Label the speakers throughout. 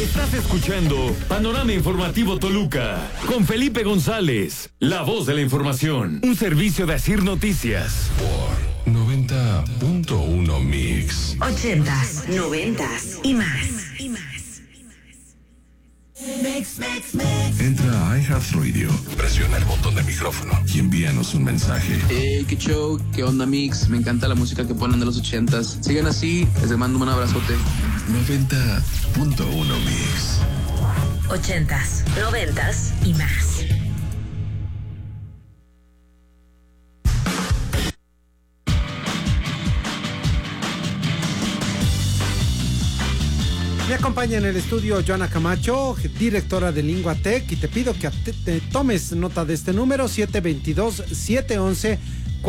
Speaker 1: Estás escuchando Panorama Informativo Toluca con Felipe González, la voz de la información. Un servicio de Asir Noticias.
Speaker 2: Por 90.1 Mix.
Speaker 3: 80s, 90s y más.
Speaker 2: Entra a iHeartRadio, presiona el botón de micrófono y envíanos un mensaje.
Speaker 4: Qué show, qué onda Mix, me encanta la música que ponen de los 80s. Sigan así, les mando un abrazote.
Speaker 2: 90.1 Mix.
Speaker 3: 80s, 90s y más.
Speaker 5: Me acompaña en el estudio Joana Camacho, directora de Linguatec, y te pido que te tomes nota de este número, 722-711-4110,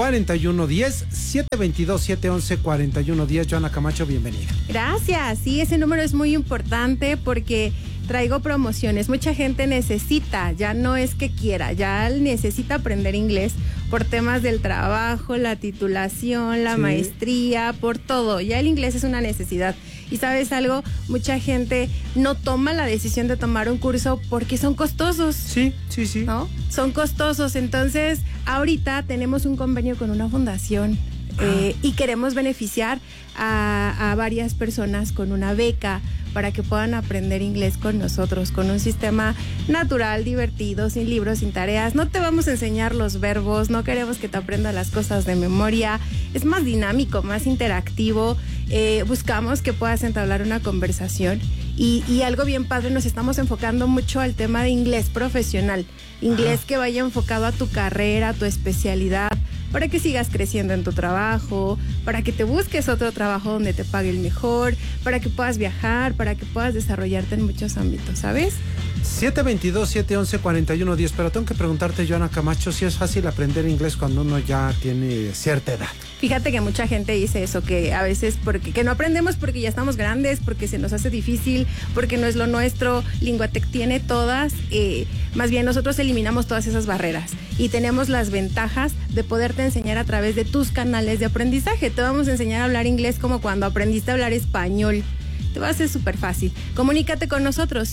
Speaker 5: 722-711-4110. Joana Camacho, bienvenida.
Speaker 6: Gracias, sí, ese número es muy importante porque traigo promociones. Mucha gente necesita, ya no es que quiera, ya necesita aprender inglés por temas del trabajo, la titulación, la maestría, por todo. Ya el inglés es una necesidad. Y ¿sabes algo? Mucha gente no toma la decisión de tomar un curso porque son costosos.
Speaker 5: Sí.
Speaker 6: ¿No? Son costosos. Entonces, ahorita tenemos un convenio con una fundación y queremos beneficiar a varias personas con una beca para que puedan aprender inglés con nosotros, con un sistema natural, divertido, sin libros, sin tareas. No te vamos a enseñar los verbos, no queremos que te aprendas las cosas de memoria. Es más dinámico, más interactivo. Buscamos que puedas entablar una conversación y algo bien padre, nos estamos enfocando mucho al tema de inglés profesional, inglés que vaya enfocado a tu carrera, a tu especialidad, para que sigas creciendo en tu trabajo, para que te busques otro trabajo donde te paguen mejor, para que puedas viajar, para que puedas desarrollarte en muchos ámbitos, ¿sabes?
Speaker 5: 722-711-4110, pero tengo que preguntarte, Joana Camacho, si es fácil aprender inglés cuando uno ya tiene cierta edad.
Speaker 6: Fíjate que mucha gente dice eso, que a veces que no aprendemos porque ya estamos grandes, porque se nos hace difícil, porque no es lo nuestro. Linguatec tiene todas, más bien nosotros eliminamos todas esas barreras y tenemos las ventajas de poderte enseñar a través de tus canales de aprendizaje. Te vamos a enseñar a hablar inglés como cuando aprendiste a hablar español. Te va a ser súper fácil. Comunícate con nosotros,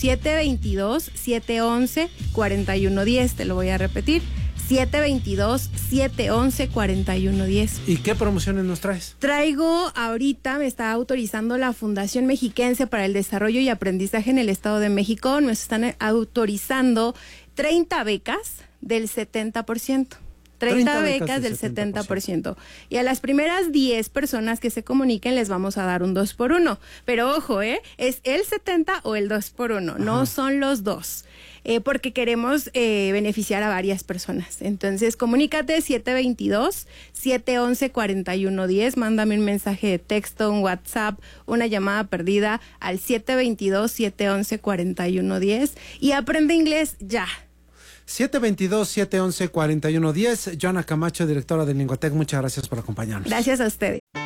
Speaker 6: 722-711-4110, te lo voy a repetir. 722-711-4110.
Speaker 5: ¿Y qué promociones nos traes?
Speaker 6: Traigo ahorita, me está autorizando la Fundación Mexiquense para el Desarrollo y Aprendizaje en el Estado de México. Nos están autorizando 30 becas del 70%. 30 becas del 70%. Y a las primeras 10 personas que se comuniquen les vamos a dar un 2x1. Pero ojo, es el 70 o el 2x1, no son los dos. Porque queremos beneficiar a varias personas. Entonces, comunícate 722-711-4110, mándame un mensaje de texto, un WhatsApp, una llamada perdida al 722-711-4110 y aprende inglés ya.
Speaker 5: 722-711-4110. Joana Camacho, directora de Linguatec, muchas gracias por acompañarnos.
Speaker 6: Gracias a ustedes.